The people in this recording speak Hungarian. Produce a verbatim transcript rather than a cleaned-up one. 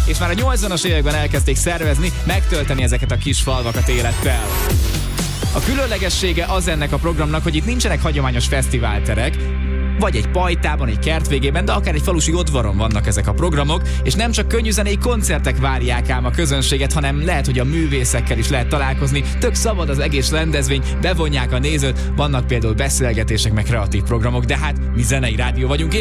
és már a nyolcvanas években elkezdték szervezni, megtölteni ezeket a kis falvakat élettel. A különlegessége az ennek a programnak, hogy itt nincsenek hagyományos fesztiválterek, vagy egy pajtában, egy kert végében, de akár egy falusi udvaron vannak ezek a programok, és nem csak könnyűzenei koncertek várják ám a közönséget, hanem lehet, hogy a művészekkel is lehet találkozni, tök szabad az egész rendezvény, bevonják a nézőt, vannak például beszélgetések, meg kreatív programok, de hát mi zenei rádió vagyunk.